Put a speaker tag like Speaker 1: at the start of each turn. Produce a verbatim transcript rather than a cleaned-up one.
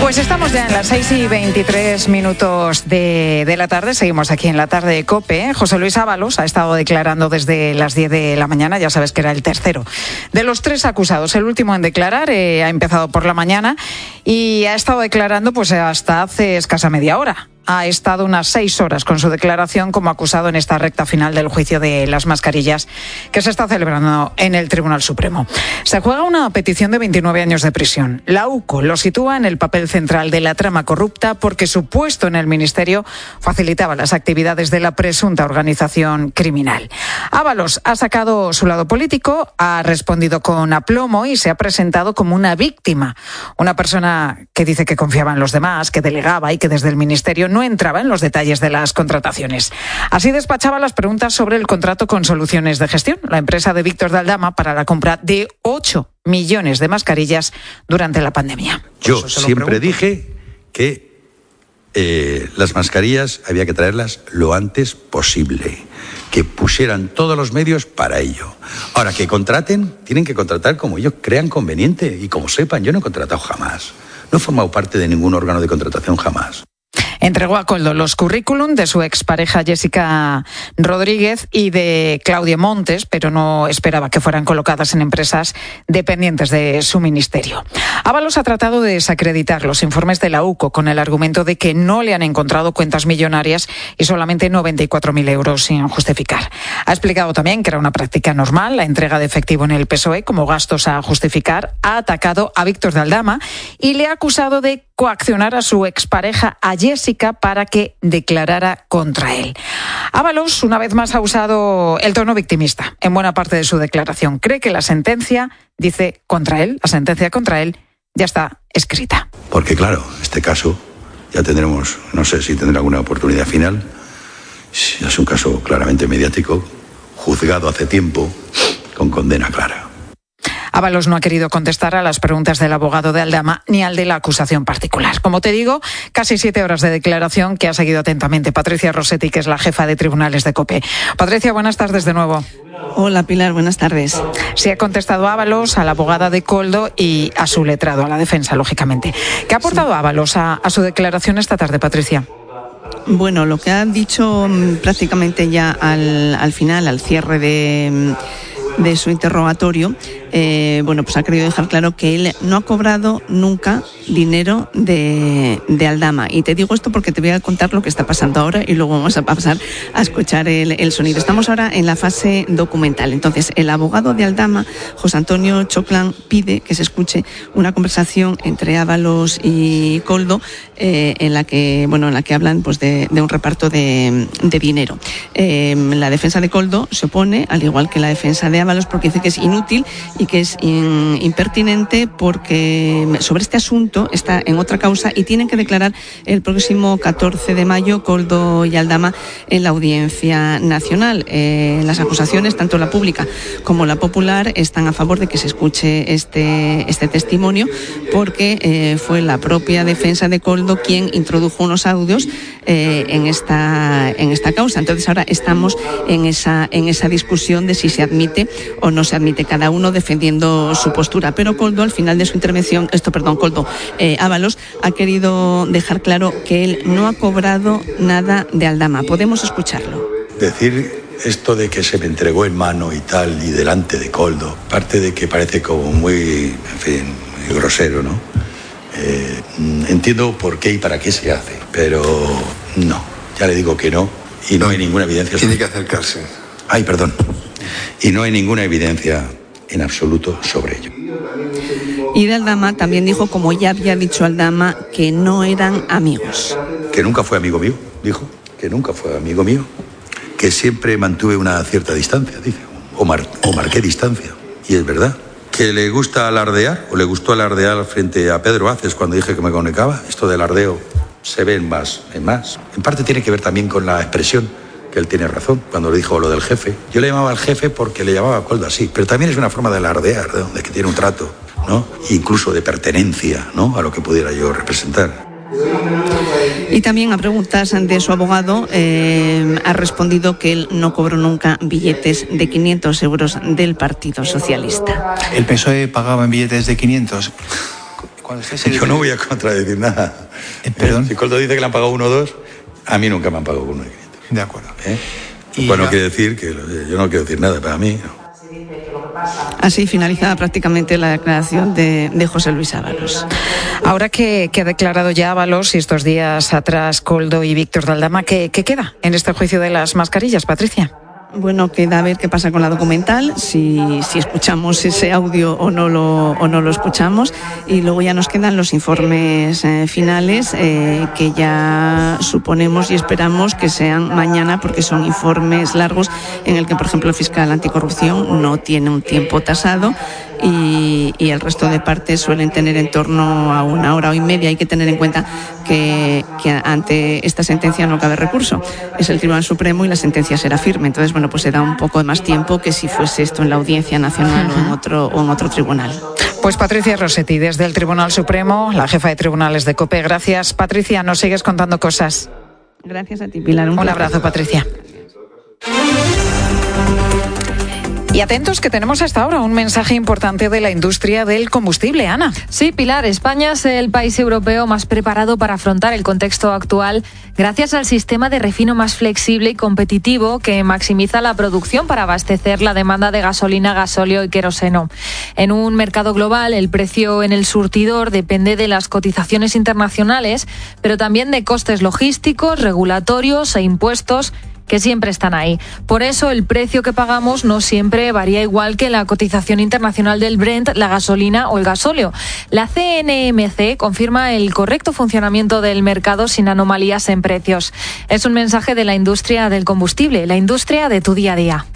Speaker 1: Pues estamos ya en las seis y veintitrés minutos de, de la tarde. Seguimos aquí en la tarde de COPE. José Luis Ábalos ha estado declarando desde las diez de la mañana. Ya sabes que era el tercero de los tres acusados. El último en declarar eh, ha empezado por la mañana y ha estado declarando pues hasta hace escasa media hora. Ha estado unas seis horas con su declaración como acusado en esta recta final del juicio de las mascarillas que se está celebrando en el Tribunal Supremo. Se juega una petición de veintinueve años de prisión. La UCO lo sitúa en el papel central de la trama corrupta porque su puesto en el Ministerio facilitaba las actividades de la presunta organización criminal. Ábalos ha sacado su lado político, ha respondido con aplomo y se ha presentado como una víctima. Una persona que dice que confiaba en los demás, que delegaba y que desde el Ministerio no entraba en los detalles de las contrataciones. Así despachaba las preguntas sobre el contrato con Soluciones de Gestión, la empresa de Víctor de Aldama, para la compra de ocho millones de mascarillas durante la pandemia.
Speaker 2: Yo siempre dije que eh, las mascarillas había que traerlas lo antes posible, que pusieran todos los medios para ello. Ahora, que contraten, tienen que contratar como ellos crean conveniente y como sepan. Yo no he contratado jamás. No he formado parte de ningún órgano de contratación jamás.
Speaker 1: Entregó a Koldo los currículum de su expareja Jessica Rodríguez y de Claudia Montes, pero no esperaba que fueran colocadas en empresas dependientes de su ministerio. Ábalos ha tratado de desacreditar los informes de la UCO con el argumento de que no le han encontrado cuentas millonarias y solamente noventa y cuatro mil euros sin justificar. Ha explicado también que era una práctica normal la entrega de efectivo en el P S O E como gastos a justificar. Ha atacado a Víctor de Aldama y le ha acusado de coaccionar a su expareja, a Jessica, para que declarara contra él. Ábalos, una vez más, ha usado el tono victimista en buena parte de su declaración. Cree que la sentencia, dice, contra él, la sentencia contra él, ya está escrita.
Speaker 2: Porque claro, este caso ya tendremos, no sé si tendrá alguna oportunidad final. Es un caso claramente mediático, juzgado hace tiempo, con condena clara.
Speaker 1: Ábalos no ha querido contestar a las preguntas del abogado de Aldama ni al de la acusación particular. Como te digo, casi siete horas de declaración que ha seguido atentamente Patricia Rossetti, que es la jefa de tribunales de COPE. Patricia, buenas tardes de nuevo.
Speaker 3: Hola Pilar, buenas tardes.
Speaker 1: Sí, ha contestado Ábalos, a la abogada de Koldo y a su letrado, a la defensa, lógicamente. ¿Qué ha aportado sí. Ábalos a, a su declaración esta tarde, Patricia?
Speaker 3: Bueno, lo que ha dicho prácticamente ya al, al final, al cierre de... de su interrogatorio, eh, bueno, pues ha querido dejar claro que él no ha cobrado nunca dinero de, de Aldama. Y te digo esto porque te voy a contar lo que está pasando ahora y luego vamos a pasar a escuchar el, el sonido. Estamos ahora en la fase documental. Entonces, el abogado de Aldama, José Antonio Choclán, pide que se escuche una conversación entre Ábalos y Koldo, eh, en la que, bueno, en la que hablan pues de, de un reparto de, de dinero. Eh, la defensa de Koldo se opone, al igual que la defensa de Ábalos, porque dice que es inútil y que es in, impertinente porque sobre este asunto está en otra causa y tienen que declarar el próximo catorce de mayo Koldo y Aldama en la Audiencia Nacional. Eh, las acusaciones, tanto la pública como la popular, están a favor de que se escuche este, este testimonio porque eh, fue la propia defensa de Koldo quien introdujo unos audios eh, en, esta, en esta causa. Entonces ahora estamos en esa, en esa discusión de si se admite o no se admite, cada uno defendiendo su postura. Pero Koldo, al final de su intervención, esto, perdón, Koldo, eh, Ábalos, ha querido dejar claro que él no ha cobrado nada de Aldama. Podemos escucharlo.
Speaker 2: Decir esto de que se me entregó en mano y tal, y delante de Koldo, parte de que parece como muy, en fin, muy grosero, ¿no? Eh, entiendo por qué y para qué se hace, pero no, ya le digo que no, y no hay ninguna evidencia.
Speaker 4: Tiene que acercarse.
Speaker 2: Ay, perdón. Y no hay ninguna evidencia en absoluto sobre ello.
Speaker 3: Y de Aldama también dijo, como ya había dicho Aldama, que no eran amigos.
Speaker 2: Que nunca fue amigo mío, dijo, que nunca fue amigo mío, que siempre mantuve una cierta distancia, dice, o, mar, o marqué distancia, y es verdad. Que le gusta alardear, o le gustó alardear frente a Pedro Aces cuando dije que me conectaba. Esto del alardeo se ve en más, en más. En parte tiene que ver también con la expresión, que él tiene razón, cuando le dijo lo del jefe. Yo le llamaba al jefe porque le llamaba a Koldo así, pero también es una forma de alardear, ¿no? De que tiene un trato, ¿no? Incluso de pertenencia, ¿no? A lo que pudiera yo representar.
Speaker 3: Y también a preguntas de su abogado eh, ha respondido que él no cobró nunca billetes de quinientos euros del Partido Socialista.
Speaker 5: ¿El P S O E pagaba en billetes de quinientos?
Speaker 4: cuando usted se...
Speaker 2: Yo no voy a contradecir nada.
Speaker 4: Eh, perdón.
Speaker 2: Si Coldo dice que le han pagado uno o dos, a mí nunca me han pagado uno de quinientos.
Speaker 4: De acuerdo.
Speaker 2: ¿Eh?
Speaker 4: Y
Speaker 2: bueno,
Speaker 4: la...
Speaker 2: quiere decir que yo no quiero decir nada, para mí no.
Speaker 3: Así finalizada prácticamente la declaración de, de José Luis Ábalos.
Speaker 1: Ahora que, que ha declarado ya Ábalos y estos días atrás Coldo y Víctor de Aldama, ¿qué, qué queda en este juicio de las mascarillas, Patricia?
Speaker 3: Bueno, queda a ver qué pasa con la documental, si, si escuchamos ese audio o no lo, o no lo escuchamos, y luego ya nos quedan los informes eh, finales eh, que ya suponemos y esperamos que sean mañana, porque son informes largos en el que, por ejemplo, el fiscal anticorrupción no tiene un tiempo tasado y, y el resto de partes suelen tener en torno a una hora o y media. Hay que tener en cuenta que, que ante esta sentencia no cabe recurso. Es el Tribunal Supremo y la sentencia será firme. Entonces, bueno, pues se da un poco de más tiempo que si fuese esto en la Audiencia Nacional o en otro, o en otro tribunal.
Speaker 1: Pues Patricia Rossetti, desde el Tribunal Supremo, la jefa de tribunales de COPE. Gracias, Patricia. Nos sigues contando cosas.
Speaker 3: Gracias a ti, Pilar. Un,
Speaker 1: un abrazo, Patricia. Y atentos que tenemos hasta ahora un mensaje importante de la industria del combustible, Ana.
Speaker 5: Sí, Pilar, España es el país europeo más preparado para afrontar el contexto actual gracias al sistema de refino más flexible y competitivo que maximiza la producción para abastecer la demanda de gasolina, gasóleo y queroseno. En un mercado global, el precio en el surtidor depende de las cotizaciones internacionales, pero también de costes logísticos, regulatorios e impuestos que siempre están ahí. Por eso el precio que pagamos no siempre varía igual que la cotización internacional del Brent, la gasolina o el gasóleo. La C N M C confirma el correcto funcionamiento del mercado sin anomalías en precios. Es un mensaje de la industria del combustible, la industria de tu día a día.